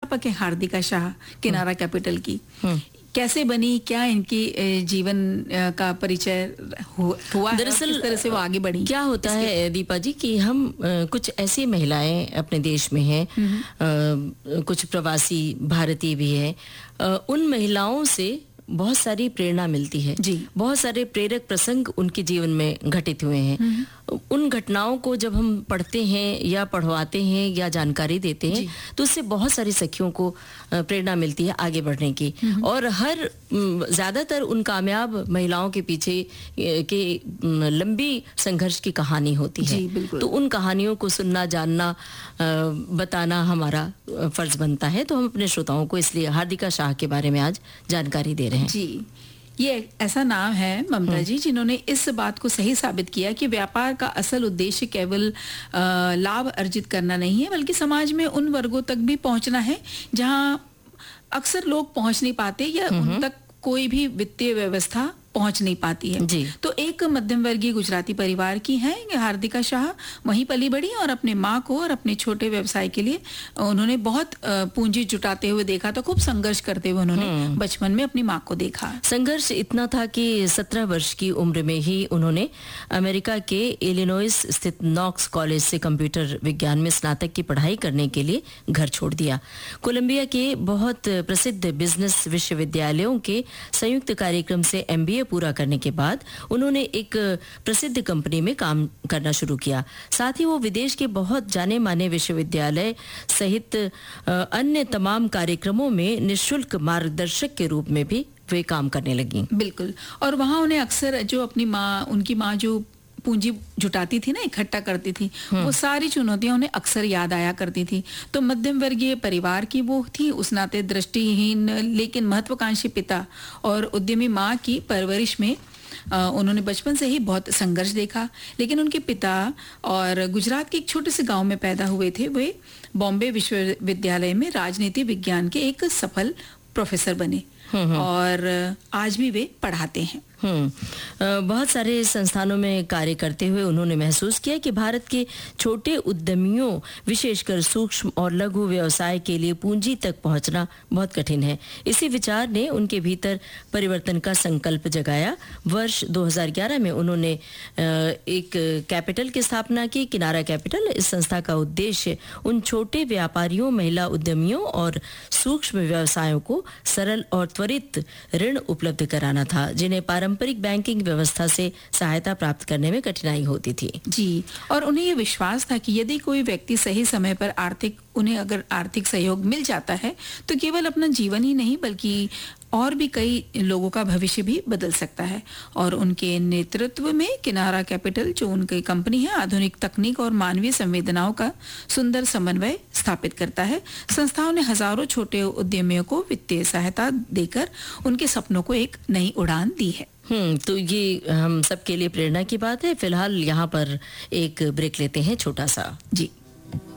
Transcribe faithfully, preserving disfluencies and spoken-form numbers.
के हार्दिका शाह किनारा कैपिटल की कैसे बनी, क्या इनकी जीवन का परिचय हुआ, दरअसल किस तरह से वो आगे बढ़ी? क्या होता है दीपा जी कि हम कुछ ऐसी महिलाएं अपने देश में हैं, कुछ प्रवासी भारतीय भी हैं, उन महिलाओं से बहुत सारी प्रेरणा मिलती है जी। बहुत सारे प्रेरक प्रसंग उनके जीवन में घटित हुए हैं। उन घटनाओं को जब हम पढ़ते हैं या पढ़वाते हैं या जानकारी देते हैं तो उससे बहुत सारी सखियों को प्रेरणा मिलती है आगे बढ़ने की। और हर ज्यादातर उन कामयाब महिलाओं के पीछे के लंबी संघर्ष की कहानी होती है, तो उन कहानियों को सुनना, जानना, बताना हमारा फर्ज बनता है। तो हम अपने श्रोताओं को इसलिए हार्दिका शाह के बारे में आज जानकारी दे रहे हैं जी। ये ऐसा नाम है ममता जी जिन्होंने इस बात को सही साबित किया कि व्यापार का असल उद्देश्य केवल लाभ अर्जित करना नहीं है, बल्कि समाज में उन वर्गों तक भी पहुंचना है जहां अक्सर लोग पहुंच नहीं पाते या उन तक कोई भी वित्तीय व्यवस्था पहुंच नहीं पाती है जी। तो एक मध्यम वर्गीय गुजराती परिवार की हैं हार्दिका शाह, वहीं पली बड़ी और अपने माँ को और अपने छोटे व्यवसाय के लिए उन्होंने बहुत पूंजी जुटाते हुए देखा था। खूब संघर्ष करते हुए उन्होंने बचपन में अपनी माँ को देखा। संघर्ष इतना था कि सत्रह वर्ष की उम्र में ही उन्होंने अमेरिका के इलिनॉइस स्थित नॉक्स कॉलेज से कंप्यूटर विज्ञान में स्नातक की पढ़ाई करने के लिए घर छोड़ दिया। कोलंबिया के बहुत प्रसिद्ध बिजनेस विश्वविद्यालयों के संयुक्त कार्यक्रम से एमबीए पूरा करने के बाद उन्होंने एक प्रसिद्ध कंपनी में काम करना शुरू किया। साथ ही वो विदेश के बहुत जाने माने विश्वविद्यालय सहित अन्य तमाम कार्यक्रमों में निःशुल्क मार्गदर्शक के रूप में भी वे काम करने लगी। बिल्कुल। और वहां उन्हें अक्सर जो अपनी माँ, उनकी माँ जो पूंजी जुटाती थी ना, इकट्ठा करती थी, वो सारी चुनौतियां उन्हें अक्सर याद आया करती थी। तो मध्यम वर्गीय परिवार की वो थी, उस नाते दृष्टिहीन लेकिन महत्वाकांक्षी पिता और उद्यमी माँ की परवरिश में आ, उन्होंने बचपन से ही बहुत संघर्ष देखा। लेकिन उनके पिता और गुजरात के एक छोटे से गांव में पैदा हुए थे। वे बॉम्बे विश्वविद्यालय में राजनीति विज्ञान के एक सफल प्रोफेसर बने और आज भी वे पढ़ाते हैं। हम्म बहुत सारे संस्थानों में कार्य करते हुए उन्होंने महसूस किया कि भारत के छोटे उद्यमियों, विशेषकर सूक्ष्म और लघु व्यवसाय के लिए पूंजी तक पहुंचना बहुत कठिन है। इसी विचार ने उनके भीतर परिवर्तन का संकल्प जगाया। वर्ष दो हज़ार ग्यारह में उन्होंने एक कैपिटल की स्थापना की, किनारा कैपिटल। इस संस्था का उद्देश्य उन छोटे व्यापारियों, महिला उद्यमियों और सूक्ष्म व्यवसायों को सरल और त्वरित ऋण उपलब्ध कराना था, जिन्हें पारंपरिक बैंकिंग व्यवस्था से सहायता प्राप्त करने में कठिनाई होती थी जी। और उन्हें ये विश्वास था कि यदि कोई व्यक्ति सही समय पर आर्थिक उन्हें अगर आर्थिक सहयोग मिल जाता है तो केवल अपना जीवन ही नहीं बल्कि और भी कई लोगों का भविष्य भी बदल सकता है। और उनके नेतृत्व में किनारा कैपिटल, जो उनकी कंपनी है, आधुनिक तकनीक और मानवीय संवेदनाओं का सुंदर समन्वय स्थापित करता है। संस्थाओं ने हजारों छोटे उद्यमियों को वित्तीय सहायता देकर उनके सपनों को एक नई उड़ान दी है। हम्म तो ये हम सबके लिए प्रेरणा की बात है। फिलहाल यहाँ पर एक ब्रेक लेते हैं छोटा सा जी।